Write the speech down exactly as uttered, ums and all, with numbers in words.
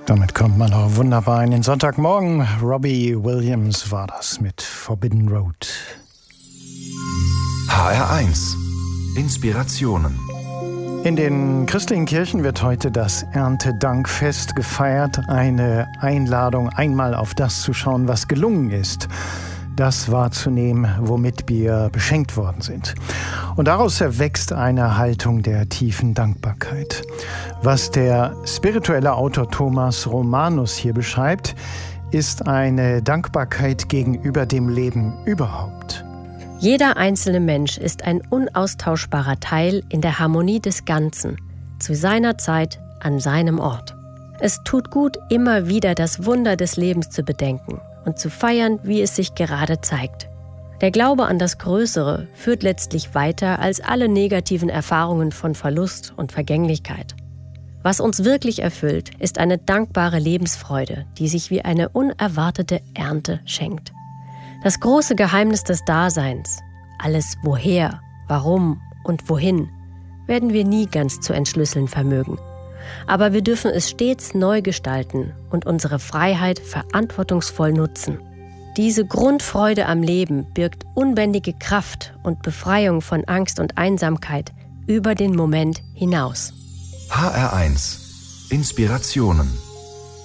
Damit kommt man auch wunderbar in den Sonntagmorgen. Robbie Williams war das mit Forbidden Road. H R eins. Inspirationen. In den christlichen Kirchen wird heute das Erntedankfest gefeiert. Eine Einladung, einmal auf das zu schauen, was gelungen ist. Das wahrzunehmen, womit wir beschenkt worden sind. Und daraus erwächst eine Haltung der tiefen Dankbarkeit. Was der spirituelle Autor Thomas Romanus hier beschreibt, ist eine Dankbarkeit gegenüber dem Leben überhaupt. Jeder einzelne Mensch ist ein unaustauschbarer Teil in der Harmonie des Ganzen, zu seiner Zeit, an seinem Ort. Es tut gut, immer wieder das Wunder des Lebens zu bedenken und zu feiern, wie es sich gerade zeigt. Der Glaube an das Größere führt letztlich weiter als alle negativen Erfahrungen von Verlust und Vergänglichkeit. Was uns wirklich erfüllt, ist eine dankbare Lebensfreude, die sich wie eine unerwartete Ernte schenkt. Das große Geheimnis des Daseins, alles woher, warum und wohin, werden wir nie ganz zu entschlüsseln vermögen. Aber wir dürfen es stets neu gestalten und unsere Freiheit verantwortungsvoll nutzen. Diese Grundfreude am Leben birgt unbändige Kraft und Befreiung von Angst und Einsamkeit über den Moment hinaus. H R eins. Inspirationen.